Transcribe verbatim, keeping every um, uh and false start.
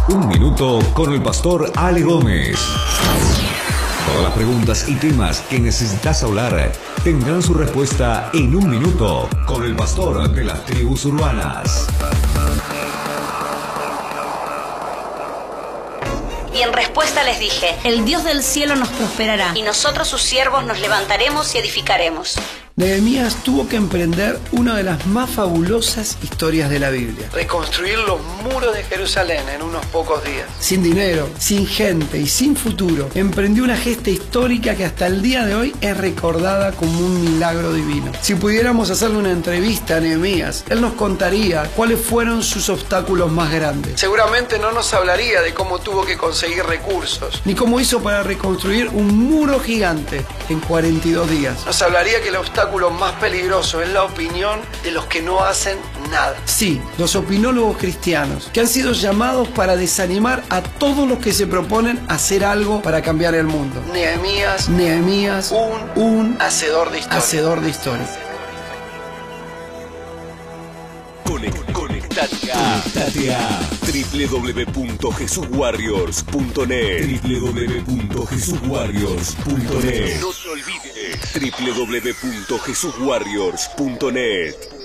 Un minuto con el pastor Ale Gómez. Todas las preguntas y temas que necesitas hablar tendrán su respuesta en un minuto con el pastor de las tribus urbanas. Y en respuesta les dije: el Dios del cielo nos prosperará, y nosotros sus siervos nos levantaremos y edificaremos. Nehemías tuvo que emprender una de las más fabulosas historias de la Biblia: reconstruir los muros de Jerusalén en unos pocos días. Sin dinero, sin gente y sin futuro, emprendió una gesta histórica que hasta el día de hoy es recordada como un milagro divino. Si pudiéramos hacerle una entrevista a Nehemías, él nos contaría cuáles fueron sus obstáculos más grandes. Seguramente no nos hablaría de cómo tuvo que conseguir recursos, ni cómo hizo para reconstruir un muro gigante en cuarenta y dos días. Nos hablaría que el obstáculo más peligroso es la opinión de los que no hacen nada. Sí, los opinólogos cristianos, que han sido llamados para desanimar a todos los que se proponen hacer algo para cambiar el mundo. Nehemías, Nehemías, un, un hacedor de historia. Hacedor de historia. Conectate a, Conectate a doble u doble u doble u punto jesus warriors punto net doble u doble u doble u punto jesus warriors punto net. No te olvides doble u doble u doble u punto jesus warriors punto net.